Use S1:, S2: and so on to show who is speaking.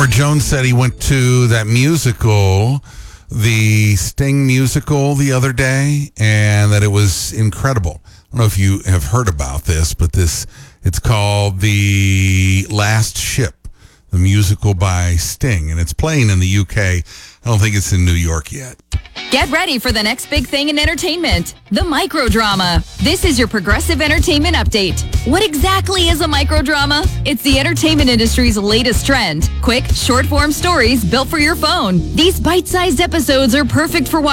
S1: where Jones said he went to that musical, the Sting musical, the other day, and that it was incredible. I don't know if you have heard about this, but it's called The Last Ship, the musical by Sting, and it's playing in the UK. I don't think it's in New York yet.
S2: Get ready for the next big thing in entertainment, the microdrama. This is your Progressive Entertainment Update. What exactly is a microdrama? It's the entertainment industry's latest trend. Quick, short-form stories built for your phone. These bite-sized episodes are perfect for watching